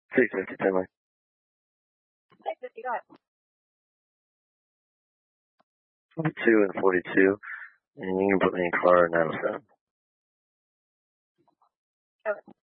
350, 10 line. 650, go ahead. 42 and 42, and you can put me in car 907. Okay.